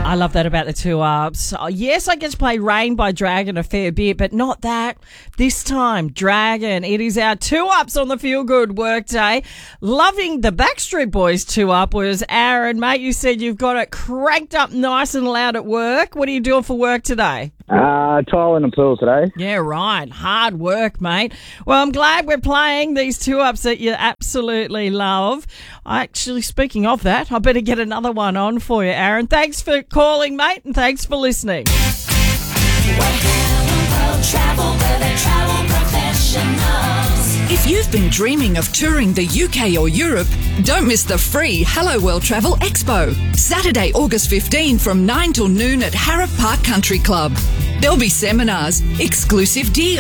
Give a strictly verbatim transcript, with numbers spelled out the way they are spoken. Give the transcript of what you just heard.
I love that about the two ups. Oh, yes, I get to play Rain by Dragon a fair bit, but not that. This time, Dragon. It is our two ups on the Feel Good Workday. Loving the Backstreet Boys two up was Aaron. Mate, you said you've got it cranked up nice and loud at work. What are you doing for work today? Uh, tiling and pool today. Yeah, right. Hard work, mate. Well, I'm glad we're playing these two ups that you absolutely love. Actually, speaking of that, I better get another one on for you, Aaron. Thanks for calling, mate, and thanks for listening. If you've been dreaming of touring the U K or Europe, don't miss the free Hello World Travel Expo. Saturday, August fifteenth from nine till noon at Harrop Park Country Club. There'll be seminars, exclusive deals,